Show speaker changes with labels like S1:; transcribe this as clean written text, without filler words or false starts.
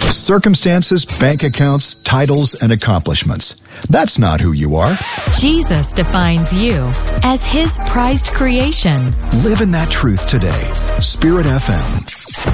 S1: Circumstances, bank accounts, titles, and accomplishments. That's not who you are.
S2: Jesus defines you as His prized creation.
S1: Live in that truth today. Spirit FM.